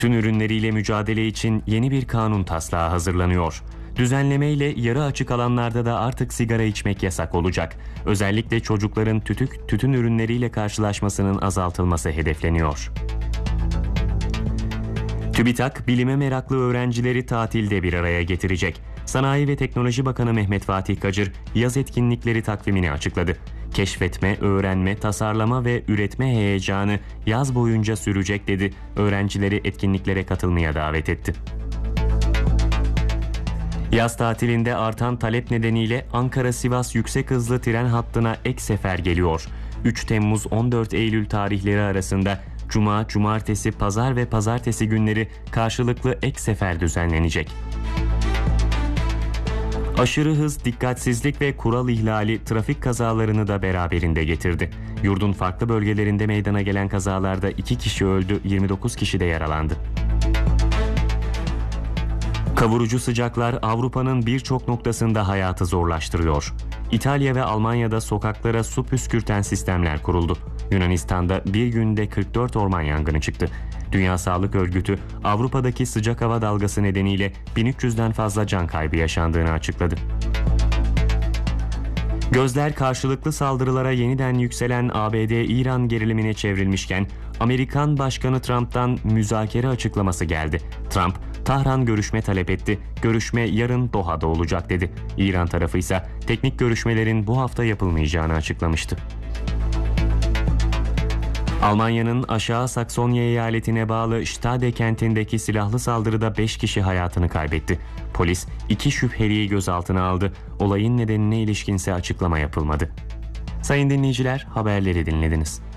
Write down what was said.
Tütün ürünleriyle mücadele için yeni bir kanun taslağı hazırlanıyor. Düzenlemeyle yarı açık alanlarda da artık sigara içmek yasak olacak. Özellikle çocukların tütün ürünleriyle karşılaşmasının azaltılması hedefleniyor. TÜBİTAK, bilime meraklı öğrencileri tatilde bir araya getirecek. Sanayi ve Teknoloji Bakanı Mehmet Fatih Kacır, yaz etkinlikleri takvimini açıkladı. Keşfetme, öğrenme, tasarlama ve üretme heyecanı yaz boyunca sürecek dedi. Öğrencileri etkinliklere katılmaya davet etti. Yaz tatilinde artan talep nedeniyle Ankara-Sivas yüksek hızlı tren hattına ek sefer geliyor. 3 Temmuz-14 Eylül tarihleri arasında Cuma, Cumartesi, Pazar ve Pazartesi günleri karşılıklı ek sefer düzenlenecek. Aşırı hız, dikkatsizlik ve kural ihlali trafik kazalarını da beraberinde getirdi. Yurdun farklı bölgelerinde meydana gelen kazalarda 2 kişi öldü, 29 kişi de yaralandı. Kavurucu sıcaklar Avrupa'nın birçok noktasında hayatı zorlaştırıyor. İtalya ve Almanya'da sokaklara su püskürten sistemler kuruldu. Yunanistan'da bir günde 44 orman yangını çıktı. Dünya Sağlık Örgütü, Avrupa'daki sıcak hava dalgası nedeniyle 1300'den fazla can kaybı yaşandığını açıkladı. Gözler karşılıklı saldırılara yeniden yükselen ABD-İran gerilimine çevrilmişken, Amerikan Başkanı Trump'tan müzakere açıklaması geldi. Trump, Tahran görüşme talep etti. Görüşme yarın Doha'da olacak dedi. İran tarafı ise teknik görüşmelerin bu hafta yapılmayacağını açıklamıştı. Almanya'nın Aşağı Saksonya eyaletine bağlı Stade kentindeki silahlı saldırıda 5 kişi hayatını kaybetti. Polis 2 şüpheliyi gözaltına aldı. Olayın nedenine ilişkinse açıklama yapılmadı. Sayın dinleyiciler, haberleri dinlediniz.